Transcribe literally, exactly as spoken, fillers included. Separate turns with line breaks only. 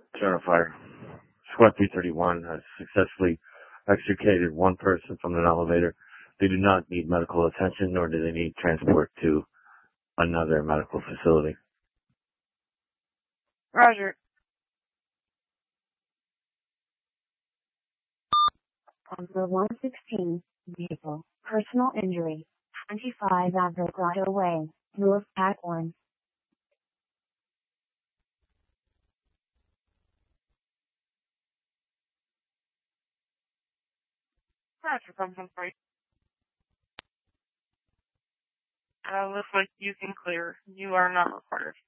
Center Fire. Squad three thirty-one has successfully extricated one person from an elevator. They do not need medical attention, nor do they need transport to another medical facility.
Roger.
Number one sixteen, vehicle, personal injury, twenty-five Avogadro Way, North Athlone.
Roger, Pumpkin Free. Uh, looks like you can clear. You are not required.